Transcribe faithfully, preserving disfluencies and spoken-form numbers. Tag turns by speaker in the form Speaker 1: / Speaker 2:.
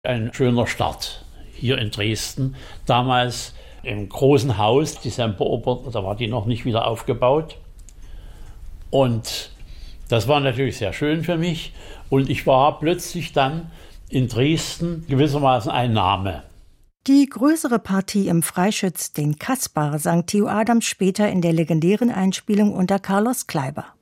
Speaker 1: Ein schöner Start hier in Dresden. Damals im großen Haus, die Semperoper, da war die noch nicht wieder aufgebaut. Und das war natürlich sehr schön für mich. Und ich war plötzlich dann in Dresden gewissermaßen ein Name.
Speaker 2: Die größere Partie im Freischütz, den Kaspar, sang Theo Adams später in der legendären Einspielung unter Carlos Kleiber.